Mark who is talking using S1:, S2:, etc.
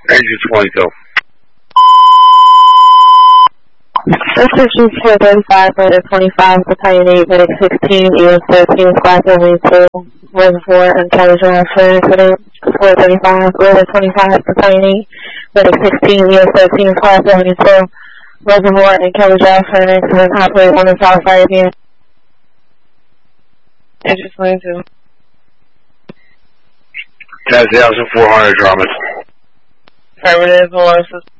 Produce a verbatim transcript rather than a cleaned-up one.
S1: Engine twenty-two.
S2: This is G two thirty-five, Radar twenty-five, Battalion eight, Medic sixteen, E S thirteen, Squad seventy-two, Reservoir and Kelly Drive for incident, four thirty-five, Radar twenty-five, Battalion eight, Medic sixteen, E S thirteen, Squad seventy-two, Reservoir and Kelly Drive for an incident, operate on the south side again. Engine twenty-two.
S1: ten thousand four hundred, Drummond.
S2: Affirmative, Melissa.